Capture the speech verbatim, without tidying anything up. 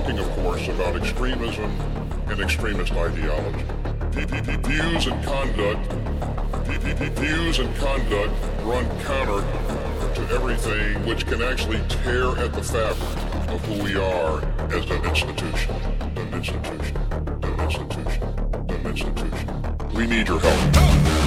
talking, of course, about extremism and extremist ideology. Views and conduct, views and conduct run counter to everything which can actually tear at the fabric of who we are as an institution. An institution. An institution. An institution. We need your help.